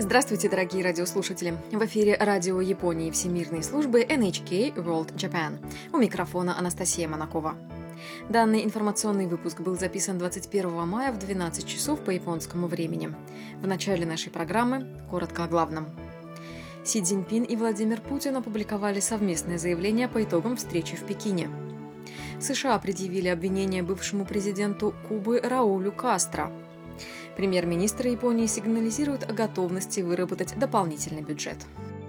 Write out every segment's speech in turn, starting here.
Здравствуйте, дорогие радиослушатели! В эфире радио Японии Всемирной службы NHK World Japan. У микрофона Анастасия Монакова. Данный информационный выпуск был записан 21 мая в 12 часов по японскому времени. В начале нашей программы коротко о главном. Си Цзиньпин и Владимир Путин опубликовали совместное заявление по итогам встречи в Пекине. США предъявили обвинение бывшему президенту Кубы Раулю Кастро. Премьер-министр Японии сигнализирует о готовности выработать дополнительный бюджет.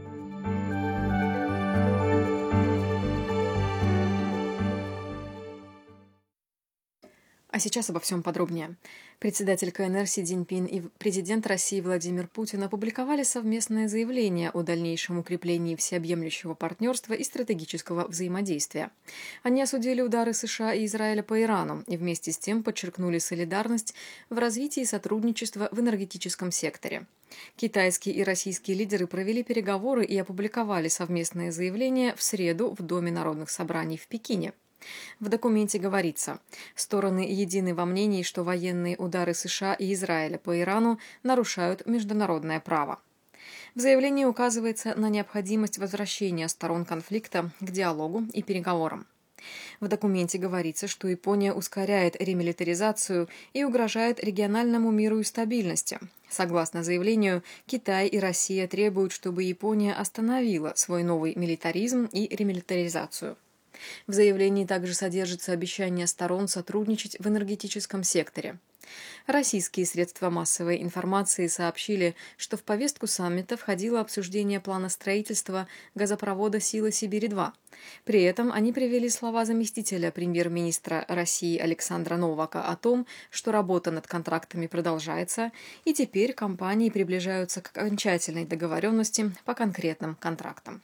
А сейчас обо всем подробнее. Председатель КНР Си Цзиньпин и президент России Владимир Путин опубликовали совместное заявление о дальнейшем укреплении всеобъемлющего партнерства и стратегического взаимодействия. Они осудили удары США и Израиля по Ирану и вместе с тем подчеркнули солидарность в развитии сотрудничества в энергетическом секторе. Китайские и российские лидеры провели переговоры и опубликовали совместное заявление в среду в Доме народных собраний в Пекине. В документе говорится, стороны едины во мнении, что военные удары США и Израиля по Ирану нарушают международное право. В заявлении указывается на необходимость возвращения сторон конфликта к диалогу и переговорам. В документе говорится, что Япония ускоряет ремилитаризацию и угрожает региональному миру и стабильности. Согласно заявлению, Китай и Россия требуют, чтобы Япония остановила свой новый милитаризм и ремилитаризацию. В заявлении также содержится обещание сторон сотрудничать в энергетическом секторе. Российские средства массовой информации сообщили, что в повестку саммита входило обсуждение плана строительства газопровода «Сила-Сибири-2». При этом они привели слова заместителя премьер-министра России Александра Новака о том, что работа над контрактами продолжается, и теперь компании приближаются к окончательной договоренности по конкретным контрактам.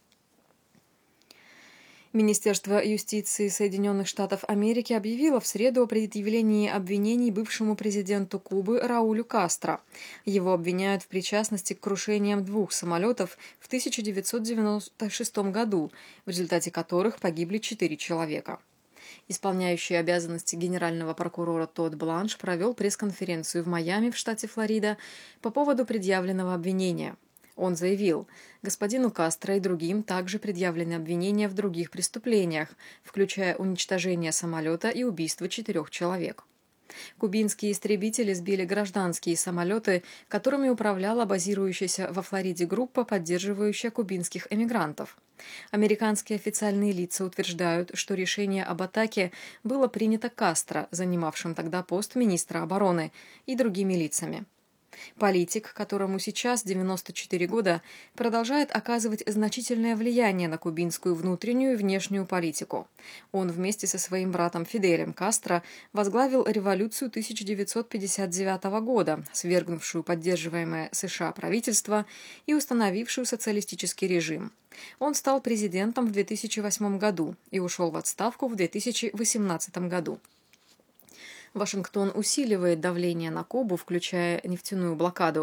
Министерство юстиции Соединенных Штатов Америки объявило в среду о предъявлении обвинений бывшему президенту Кубы Раулю Кастро. Его обвиняют в причастности к крушениям 2 самолетов в 1996 году, в результате которых погибли 4 человека. Исполняющий обязанности генерального прокурора Тодд Бланш провел пресс-конференцию в Майами в штате Флорида по поводу предъявленного обвинения. Он заявил, господину Кастро и другим также предъявлены обвинения в других преступлениях, включая уничтожение самолета и убийство 4 человек. Кубинские истребители сбили гражданские самолеты, которыми управляла базирующаяся во Флориде группа, поддерживающая кубинских эмигрантов. Американские официальные лица утверждают, что решение об атаке было принято Кастро, занимавшим тогда пост министра обороны, и другими лицами. Политик, которому сейчас 94 года, продолжает оказывать значительное влияние на кубинскую внутреннюю и внешнюю политику. Он вместе со своим братом Фиделем Кастро возглавил революцию 1959 года, свергнувшую поддерживаемое США правительство и установившую социалистический режим. Он стал президентом в 2008 году и ушел в отставку в 2018 году. Вашингтон усиливает давление на Кубу, включая нефтяную блокаду,